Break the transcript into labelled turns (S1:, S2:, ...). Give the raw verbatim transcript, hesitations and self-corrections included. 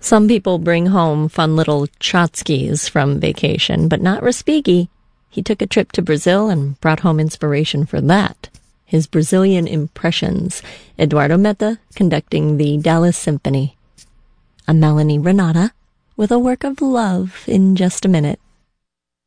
S1: Some people bring home fun little tchotchkes from vacation, but not Respighi. He took a trip to Brazil and brought home inspiration for that. His Brazilian impressions, Eduardo Meta conducting the Dallas Symphony. I'm Melanie Renata with a work of love in just a minute.